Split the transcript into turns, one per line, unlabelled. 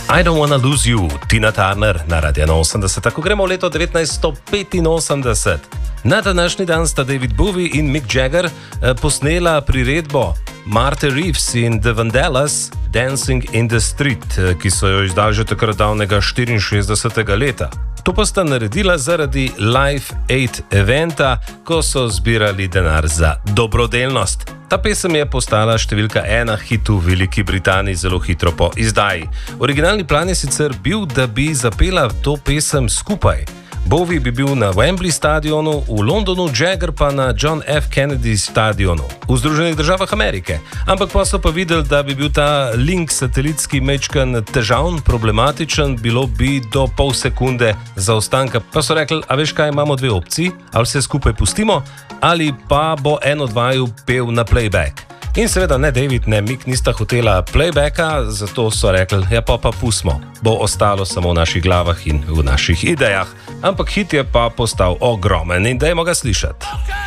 I don't wanna lose you, Tina Turner na Radio 80. Tako gremo v leto 1985. Na današnji dan sta David Bowie in Mick Jagger posnela priredbo Martha Reeves in The Vandellas Dancing in the Street, ki so jo izdali že takrat davnega 64. leta. To pa sta naredila zaradi Live Aid eventa, ko so zbirali denar za dobrodelnost. Ta pesem je postala številka 1 hit v Veliki Britaniji zelo hitro po izdaji. Originalni plan je sicer bil, da bi zapela to pesem skupaj. Bowie bi bil na Wembley stadionu v Londonu, Jagger pa na John F. Kennedy stadionu v Združenih državah Amerike. Ampak pa so pa videli, da bi bil ta link satelitski mečkan težavn, problematičen, bilo bi do pol sekunde zaostanka. Pa so rekli, a veš kaj, imamo dve opciji, ali vse skupaj pustimo, ali pa bo en od vaju pel na playback. In seveda ne David, ne Mick nista hotela playbacka, zato so rekli, ja pa pustimo, bo ostalo samo v naših glavah in v naših idejah. Ampak hit je pa postal ogromen in dajmo ga slišati.